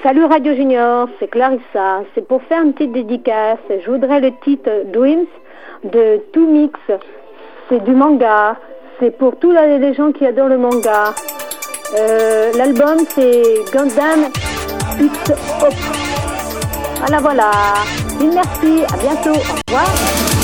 Salut Radio Junior, c'est Clarissa. C'est pour faire une petite dédicace. Je voudrais le titre Dreams de Two Mix. C'est du manga. C'est pour tous les gens qui adorent le manga. L'album c'est Gundam It's Up. Voilà. Merci, à bientôt. Au revoir.